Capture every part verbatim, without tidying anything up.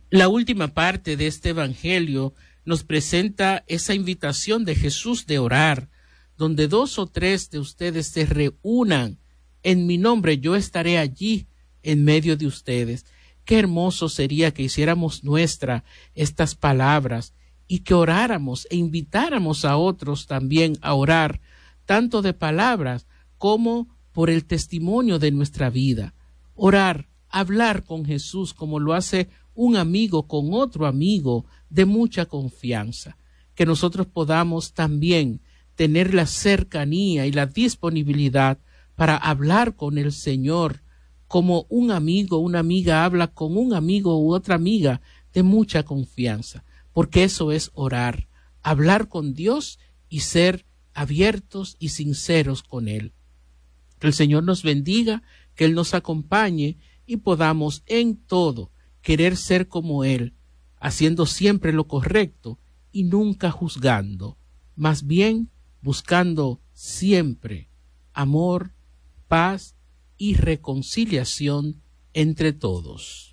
La última parte de este evangelio nos presenta esa invitación de Jesús de orar, donde dos o tres de ustedes se reúnan en mi nombre, yo estaré allí en medio de ustedes. Qué hermoso sería que hiciéramos nuestra estas palabras y que oráramos e invitáramos a otros también a orar, tanto de palabras como por el testimonio de nuestra vida. Orar, hablar con Jesús como lo hace un amigo con otro amigo de mucha confianza. Que nosotros podamos también tener la cercanía y la disponibilidad para hablar con el Señor como un amigo, una amiga habla con un amigo u otra amiga de mucha confianza, porque eso es orar, hablar con Dios y ser abiertos y sinceros con Él. Que el Señor nos bendiga, que Él nos acompañe y podamos en todo querer ser como Él, haciendo siempre lo correcto y nunca juzgando, más bien buscando siempre amor, paz y reconciliación entre todos.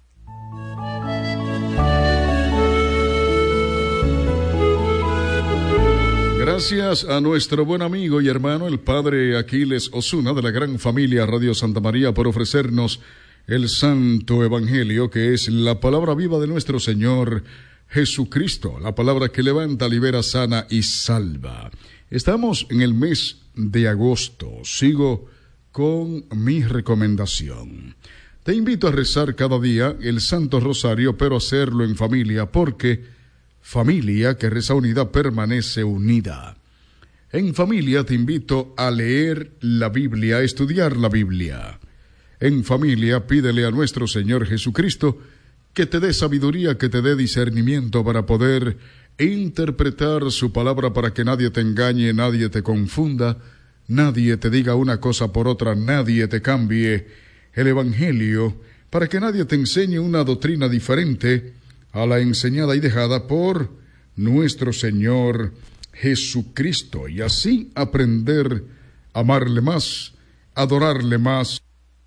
Gracias a nuestro buen amigo y hermano el Padre Aquiles Osuna de la gran familia Radio Santa María por ofrecernos el Santo Evangelio, que es la palabra viva de nuestro Señor Jesucristo, la palabra que levanta, libera, sana y salva. Estamos en el mes de agosto. Sigo con mi recomendación. Te invito a rezar cada día el Santo Rosario, pero hacerlo en familia, porque familia que reza unida permanece unida. En familia te invito a leer la Biblia, a estudiar la Biblia. En familia pídele a nuestro Señor Jesucristo que te dé sabiduría, que te dé discernimiento para poder interpretar su palabra, para que nadie te engañe, nadie te confunda, nadie te diga una cosa por otra, nadie te cambie el Evangelio, para que nadie te enseñe una doctrina diferente a la enseñada y dejada por nuestro Señor Jesucristo, y así aprender a amarle más, adorarle más,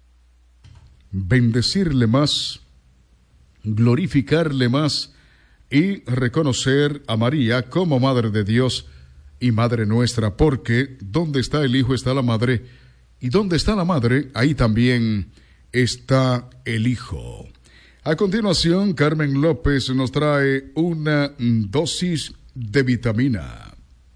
bendecirle más, glorificarle más y reconocer a María como Madre de Dios y Madre nuestra, porque donde está el Hijo está la Madre, y donde está la Madre, ahí también está el Hijo. A continuación, Carmen López nos trae una dosis de vitamina.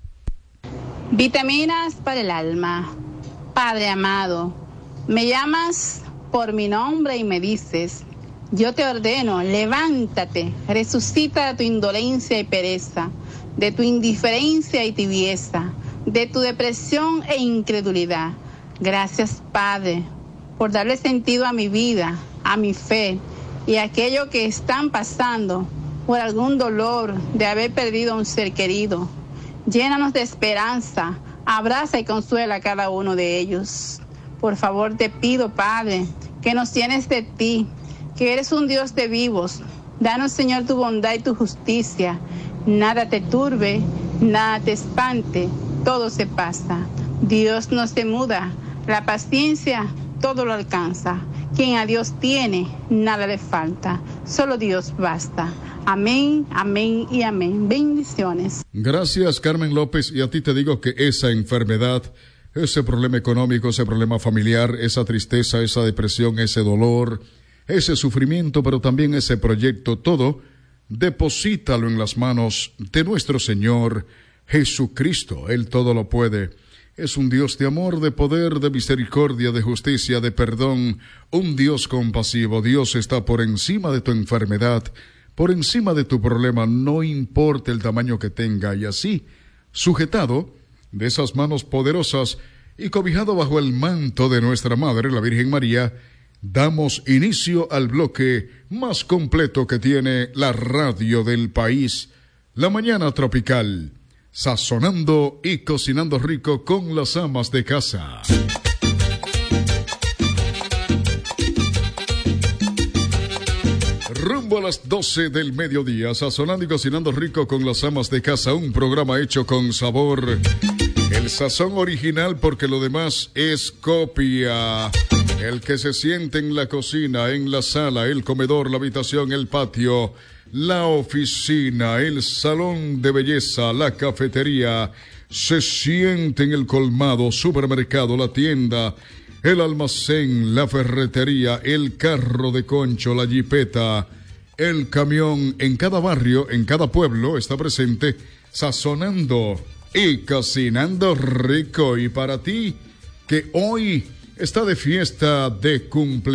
Vitaminas para el alma. Padre amado, me llamas por mi nombre y me dices: yo te ordeno, levántate, resucita de tu indolencia y pereza, de tu indiferencia y tibieza, de tu depresión e incredulidad. Gracias, Padre, por darle sentido a mi vida, a mi fe y a aquello que están pasando por algún dolor de haber perdido a un ser querido. Llénanos de esperanza, abraza y consuela a cada uno de ellos. Por favor, te pido, Padre, que nos llenes de ti, que eres un Dios de vivos. Danos, Señor, tu bondad y tu justicia. Nada te turbe, nada te espante, todo se pasa. Dios no se muda, la paciencia todo lo alcanza. Quien a Dios tiene, nada le falta. Solo Dios basta. Amén, amén y amén. Bendiciones. Gracias, Carmen López. Y a ti te digo que esa enfermedad, ese problema económico, ese problema familiar, esa tristeza, esa depresión, ese dolor, ese sufrimiento, pero también ese proyecto, todo, deposítalo en las manos de nuestro Señor Jesucristo. Él todo lo puede. Es un Dios de amor, de poder, de misericordia, de justicia, de perdón, un Dios compasivo. Dios está por encima de tu enfermedad, por encima de tu problema, no importa el tamaño que tenga, y así, sujetado de esas manos poderosas y cobijado bajo el manto de nuestra Madre, la Virgen María, damos inicio al bloque más completo que tiene la radio del país, La Mañana Tropical, sazonando y cocinando rico con las amas de casa. Rumbo a las doce del mediodía, sazonando y cocinando rico con las amas de casa, un programa hecho con sabor, el sazón original, porque lo demás es copia. El que se siente en la cocina, en la sala, el comedor, la habitación, el patio, la oficina, el salón de belleza, la cafetería, se siente en el colmado, supermercado, la tienda, el almacén, la ferretería, el carro de concho, la jipeta, el camión, en cada barrio, en cada pueblo está presente, sazonando y cocinando rico. Y para ti, que hoy está de fiesta de cumpleaños,